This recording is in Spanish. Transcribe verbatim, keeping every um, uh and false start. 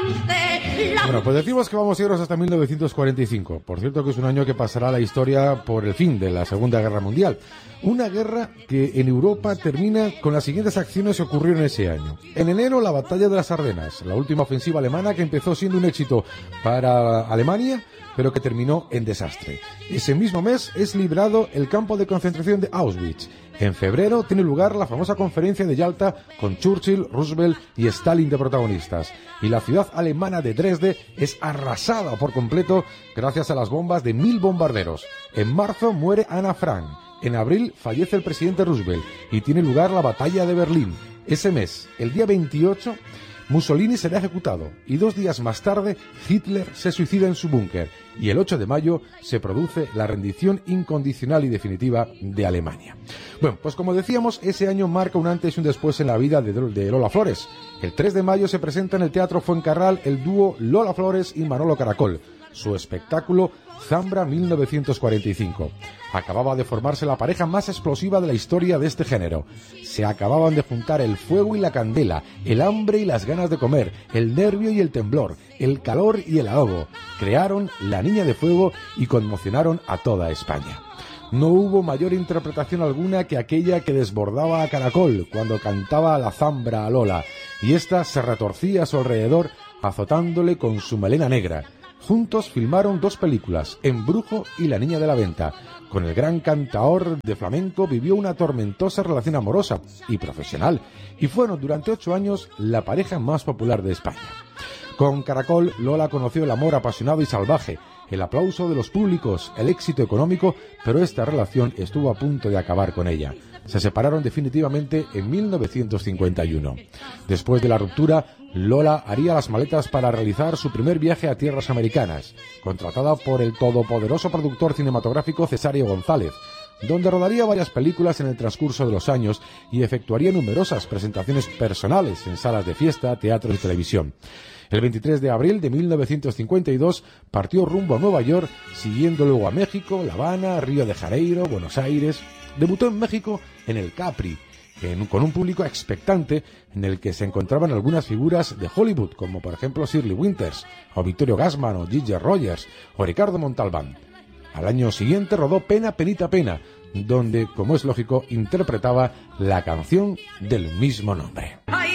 Bueno, pues decimos que vamos a irnos hasta mil novecientos cuarenta y cinco. Por cierto que es un año que pasará a la historia por el fin de la Segunda Guerra Mundial. Una guerra que en Europa termina con las siguientes acciones que ocurrieron ese año. En enero, la batalla de las Ardenas, la última ofensiva alemana que empezó siendo un éxito para Alemania, pero que terminó en desastre. Ese mismo mes es librado el campo de concentración de Auschwitz. En febrero tiene lugar la famosa conferencia de Yalta con Churchill, Roosevelt y Stalin de protagonistas. Y la ciudad alemana de Dresde es arrasada por completo gracias a las bombas de mil bombarderos. En marzo muere Ana Frank. En abril fallece el presidente Roosevelt y tiene lugar la batalla de Berlín. Ese mes, el día veintiocho, Mussolini será ejecutado y dos días más tarde Hitler se suicida en su búnker y el ocho de mayo se produce la rendición incondicional y definitiva de Alemania. Bueno, pues como decíamos, ese año marca un antes y un después en la vida de, de Lola Flores. El tres de mayo se presenta en el Teatro Fuencarral el dúo Lola Flores y Manolo Caracol. Su espectáculo Zambra mil novecientos cuarenta y cinco. Acababa de formarse la pareja más explosiva de la historia de este género. Se acababan de juntar el fuego y la candela, el hambre y las ganas de comer, el nervio y el temblor, el calor y el ahogo. Crearon La Niña de Fuego y conmocionaron a toda España. No hubo mayor interpretación alguna que aquella que desbordaba a Caracol cuando cantaba la Zambra a Lola, y ésta se retorcía a su alrededor azotándole con su melena negra. Juntos filmaron dos películas, Embrujo y La Niña de la Venta. Con el gran cantaor de flamenco vivió una tormentosa relación amorosa y profesional, y fueron durante ocho años la pareja más popular de España. Con Caracol, Lola conoció el amor apasionado y salvaje, el aplauso de los públicos, el éxito económico, pero esta relación estuvo a punto de acabar con ella. Se separaron definitivamente en mil novecientos cincuenta y uno. Después de la ruptura, Lola haría las maletas para realizar su primer viaje a tierras americanas, contratada por el todopoderoso productor cinematográfico Cesario González, donde rodaría varias películas en el transcurso de los años y efectuaría numerosas presentaciones personales en salas de fiesta, teatro y televisión. El veintitrés de abril de mil novecientos cincuenta y dos partió rumbo a Nueva York, siguiendo luego a México, La Habana, Río de Janeiro, Buenos Aires. Debutó en México en el Capri, en, con un público expectante en el que se encontraban algunas figuras de Hollywood, como por ejemplo Shirley Winters, o Vittorio Gassman, o Ginger Rogers, o Ricardo Montalbán. Al año siguiente rodó Pena, Penita, Pena, donde, como es lógico, interpretaba la canción del mismo nombre.